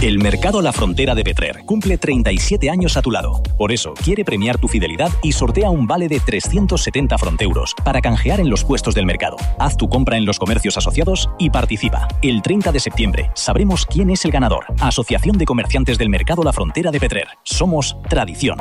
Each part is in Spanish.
El Mercado La Frontera de Petrer cumple 37 años a tu lado. Por eso, quiere premiar tu fidelidad y sortea un vale de 370 fronteuros para canjear en los puestos del mercado. Haz tu compra en los comercios asociados y participa. El 30 de septiembre sabremos quién es el ganador. Asociación de Comerciantes del Mercado La Frontera de Petrer. Somos tradición.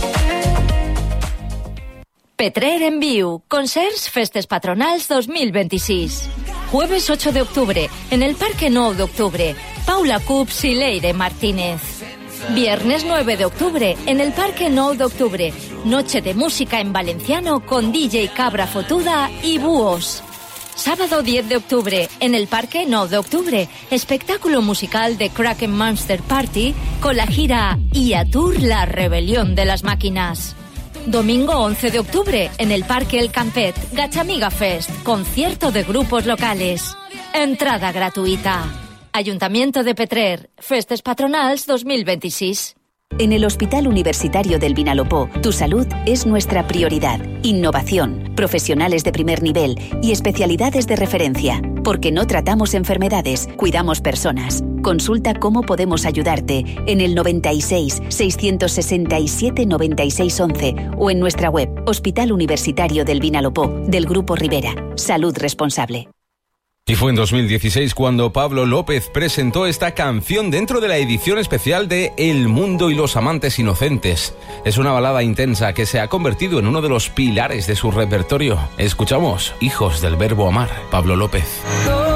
Petrer en Viu, concerts Festes Patronals 2026. Jueves 8 de octubre, en el Parque 9 de octubre, Paula Cups y Leire Martínez. Viernes 9 de octubre, en el Parque 9 de octubre, noche de música en valenciano con DJ Cabra Fotuda y Búhos. Sábado 10 de octubre, en el Parque 9 de octubre, espectáculo musical de Kraken Monster Party con la gira IA Tour La Rebelión de las Máquinas. Domingo 11 de octubre, en el Parque El Campet, Gachamiga Fest, concierto de grupos locales. Entrada gratuita. Ayuntamiento de Petrer, Festes Patronals 2026. En el Hospital Universitario del Vinalopó, tu salud es nuestra prioridad. Innovación, profesionales de primer nivel y especialidades de referencia. Porque no tratamos enfermedades, cuidamos personas. Consulta cómo podemos ayudarte en el 96 667 96 11 o en nuestra web Hospital Universitario del Vinalopó, del Grupo Rivera. Salud responsable. Y fue en 2016 cuando Pablo López presentó esta canción dentro de la edición especial de El Mundo y los Amantes Inocentes. Es una balada intensa que se ha convertido en uno de los pilares de su repertorio. Escuchamos Hijos del Verbo Amar, Pablo López.